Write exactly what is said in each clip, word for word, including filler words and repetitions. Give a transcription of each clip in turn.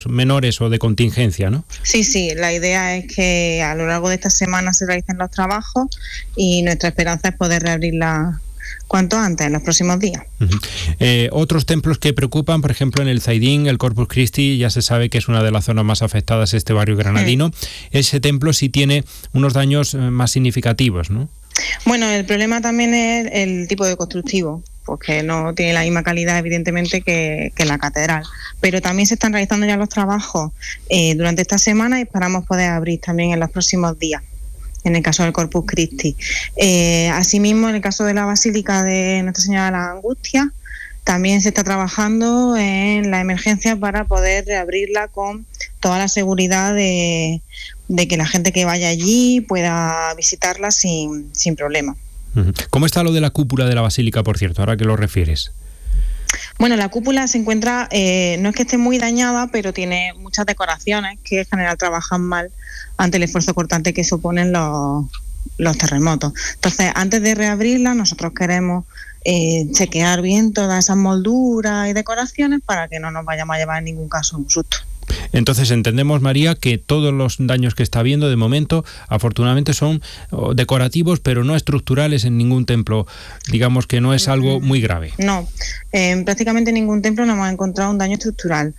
menores o de contingencia, ¿no? Sí, sí, la idea es que a lo largo de esta semana se realicen los trabajos y nuestra esperanza es poder reabrirla cuanto antes, en los próximos días. Uh-huh. Eh, otros templos que preocupan, por ejemplo, en el Zaidín, el Corpus Christi, ya se sabe que es una de las zonas más afectadas, este barrio granadino. Uh-huh. Ese templo sí tiene unos daños más significativos, ¿no? Bueno, el problema también es el tipo de constructivo, porque no tiene la misma calidad, evidentemente, que, que la catedral. Pero también se están realizando ya los trabajos eh, durante esta semana y esperamos poder abrir también en los próximos días, en el caso del Corpus Christi. Eh, asimismo, en el caso de la Basílica de Nuestra Señora de la Angustia, también se está trabajando en la emergencia para poder reabrirla con toda la seguridad de, de que la gente que vaya allí pueda visitarla sin, sin problema. ¿Cómo está lo de la cúpula de la Basílica, por cierto, ahora que lo refieres? Bueno, la cúpula se encuentra, eh, no es que esté muy dañada, pero tiene muchas decoraciones que en general trabajan mal ante el esfuerzo cortante que suponen los, los terremotos. Entonces, antes de reabrirla, nosotros queremos eh, chequear bien todas esas molduras y decoraciones para que no nos vayamos a llevar en ningún caso un susto. Entonces entendemos, María, que todos los daños que está habiendo de momento, afortunadamente, son decorativos, pero no estructurales en ningún templo. Digamos que no es algo muy grave. No, en prácticamente ningún templo no hemos encontrado un daño estructural.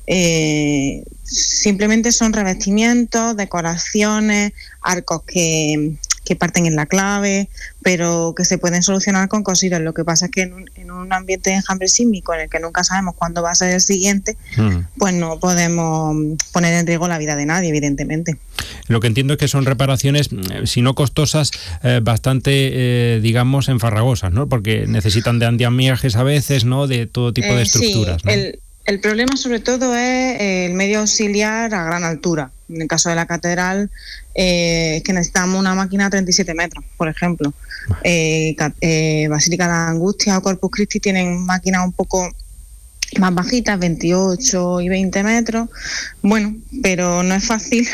Eh, simplemente son revestimientos, decoraciones, arcos que, que parten en la clave, pero que se pueden solucionar con cositas. Lo que pasa es que en un, en un ambiente de enjambre sísmico en el que nunca sabemos cuándo va a ser el siguiente, mm. pues no podemos poner en riesgo la vida de nadie, evidentemente. Lo que entiendo es que son reparaciones, si no costosas, eh, bastante, eh, digamos, enfarragosas, ¿no? Porque necesitan de andamiajes a veces, ¿no? De todo tipo de estructuras, sí, ¿no? El, el problema sobre todo es el medio auxiliar a gran altura. En el caso de la catedral, eh, es que necesitamos una máquina a treinta y siete metros, por ejemplo. Eh, eh, Basílica de la Angustia o Corpus Christi tienen máquinas un poco más bajitas, veintiocho y veinte metros. Bueno, pero no es fácil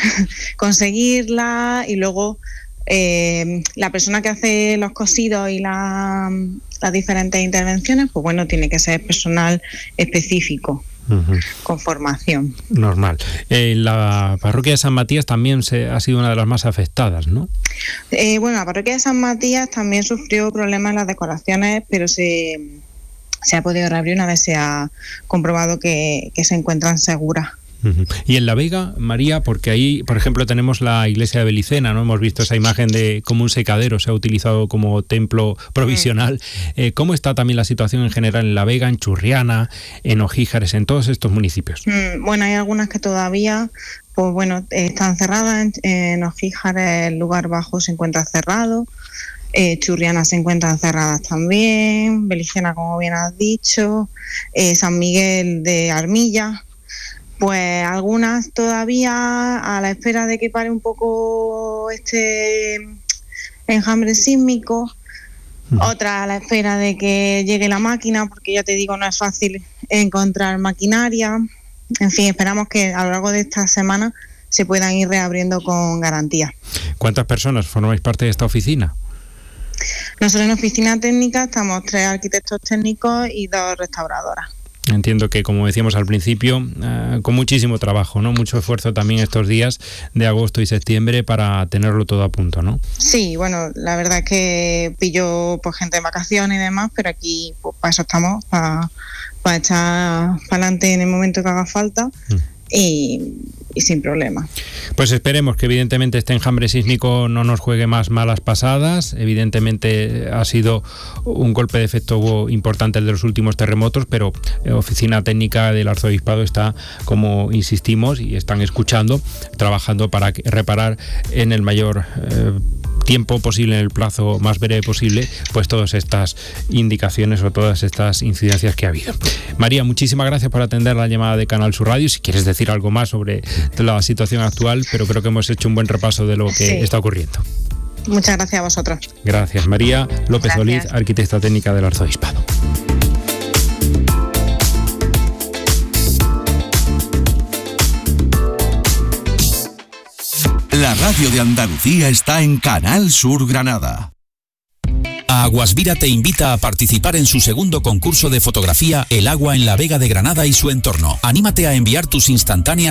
conseguirla y luego eh, la persona que hace los cosidos y la, las diferentes intervenciones, pues bueno, tiene que ser personal específico. Uh-huh. Con formación. Normal. Eh, la parroquia de San Matías también se, ha sido una de las más afectadas, ¿no? Eh, bueno, la parroquia de San Matías también sufrió problemas en las decoraciones, pero se, se ha podido reabrir una vez se ha comprobado que, que se encuentran seguras. Uh-huh. Y en La Vega, María, porque ahí, por ejemplo, tenemos la iglesia de Belicena, ¿no? Hemos visto esa imagen de cómo un secadero se ha utilizado como templo provisional. Uh-huh. Eh, ¿Cómo está también la situación en general en La Vega, en Churriana, en Ojíjares, en todos estos municipios? Uh-huh. Bueno, hay algunas que todavía, pues bueno, están cerradas. En, en Ojíjares el lugar bajo se encuentra cerrado. Eh, Churriana se encuentran cerradas también. Belicena, como bien has dicho. Eh, San Miguel de Armilla. Pues algunas todavía a la espera de que pare un poco este enjambre sísmico, uh-huh. Otras a la espera de que llegue la máquina, porque ya te digo, no es fácil encontrar maquinaria. En fin, esperamos que a lo largo de esta semana se puedan ir reabriendo con garantía. ¿Cuántas personas formáis parte de esta oficina? Nosotros en oficina técnica estamos tres arquitectos técnicos y dos restauradoras. Entiendo que, como decíamos al principio, eh, con muchísimo trabajo, ¿no? Mucho esfuerzo también estos días de agosto y septiembre para tenerlo todo a punto, ¿no? Sí, bueno, la verdad es que pillo pues gente de vacaciones y demás, pero aquí pues para eso estamos, para, para echar para adelante en el momento que haga falta. Mm. Y, y sin problema. Pues esperemos que evidentemente este enjambre sísmico no nos juegue más malas pasadas. Evidentemente ha sido un golpe de efecto importante el de los últimos terremotos, pero la oficina técnica del Arzobispado está, como insistimos, y están escuchando, trabajando para reparar en el mayor eh, tiempo posible, en el plazo más breve posible, pues todas estas indicaciones o todas estas incidencias que ha habido. María, muchísimas gracias por atender la llamada de Canal Sur Radio. Si quieres decir algo más sobre la situación actual, pero creo que hemos hecho un buen repaso de lo que sí. está ocurriendo. Muchas gracias a vosotros. Gracias. María López Oliz, arquitecta técnica del Arzobispado. La radio de Andalucía está en Canal Sur Granada. Aguasvira te invita a participar en su segundo concurso de fotografía El agua en la Vega de Granada y su entorno. Anímate a enviar tus instantáneas